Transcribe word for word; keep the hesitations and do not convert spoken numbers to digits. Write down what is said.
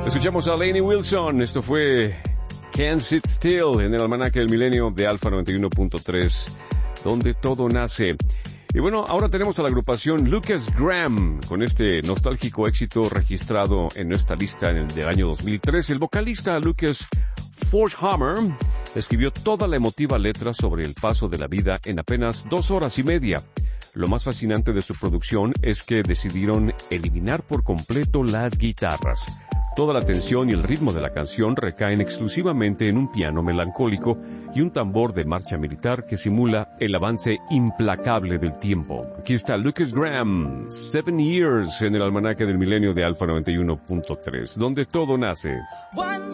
Escuchamos a Lainey Wilson. Esto fue Can't Sit Still en el almanaque del milenio de Alfa noventa y uno punto tres, donde todo nace. Y bueno, ahora tenemos a la agrupación Lucas Graham con este nostálgico éxito registrado en nuestra lista en el del año dos mil tres. El vocalista Lucas Forshammer escribió toda la emotiva letra sobre el paso de la vida en apenas dos horas y media. Lo más fascinante de su producción es que decidieron eliminar por completo las guitarras. Toda la tensión y el ritmo de la canción recaen exclusivamente en un piano melancólico y un tambor de marcha militar que simula el avance implacable del tiempo. Aquí está Lucas Graham, Seven Years en el almanaque del milenio de Alfa noventa y uno punto tres, donde todo nace.